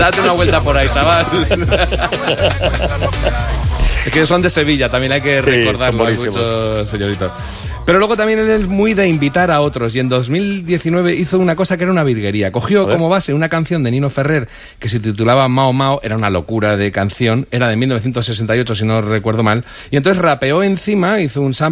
Date una vuelta por ahí, chaval. Es que son de Sevilla, también hay que recordarlo, hay muchos señoritos. Pero luego también él es muy de invitar a otros, y en 2019 hizo una cosa que era una virguería. Cogió como base una canción de Nino Ferrer que se titulaba Mao Mao, era una locura de canción, era de 1968 si no recuerdo mal, y entonces rapeó encima, hizo un sample